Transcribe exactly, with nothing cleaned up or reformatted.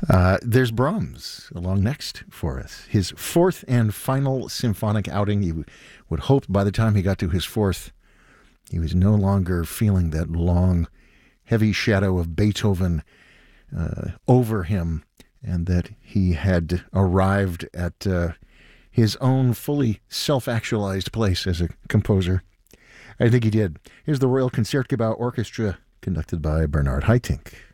Uh, there's Brahms along next for us. His fourth and final symphonic outing. You would hope by the time he got to his fourth, he was no longer feeling that long, heavy shadow of Beethoven uh, over him, and that he had arrived at uh, his own fully self-actualized place as a composer. I think he did. Here's the Royal Concertgebouw Orchestra, conducted by Bernard Haitink.